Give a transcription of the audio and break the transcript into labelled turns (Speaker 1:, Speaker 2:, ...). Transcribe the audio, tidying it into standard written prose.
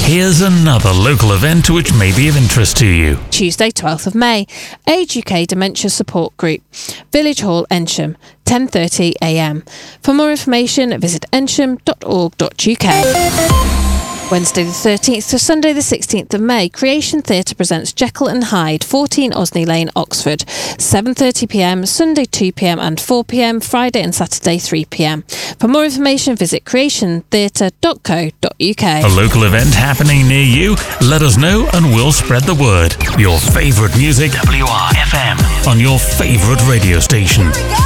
Speaker 1: Here's another local event which may be of interest to you.
Speaker 2: Tuesday, 12th of May, Age UK Dementia Support Group, Village Hall, Ensham, 10:30 a.m. For more information, visit ensham.org.uk. Wednesday the 13th to Sunday the 16th of May, Creation Theatre presents Jekyll and Hyde, 14 Osney Lane, Oxford, 7:30 p.m, Sunday 2 p.m. and 4 p.m, Friday and Saturday 3 p.m. For more information, visit creationtheatre.co.uk.
Speaker 1: A local event happening near you? Let us know and we'll spread the word. Your favourite music, WRFM, on your favourite radio station.